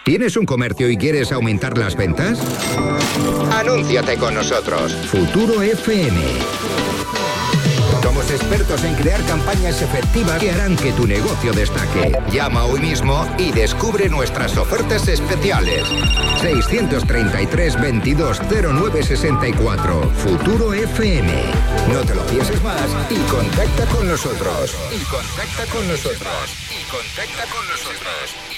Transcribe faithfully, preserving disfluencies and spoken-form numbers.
¿Tienes un comercio y quieres aumentar las ventas? Anúnciate con nosotros. Futuro F M. Somos expertos en crear campañas efectivas que harán que tu negocio destaque. Llama hoy mismo y descubre nuestras ofertas especiales. seiscientos treinta y tres, veintidós, cero nueve sesenta y cuatro. Futuro F M. No te lo pienses más y contacta con nosotros. Y contacta con nosotros. Y contacta con nosotros.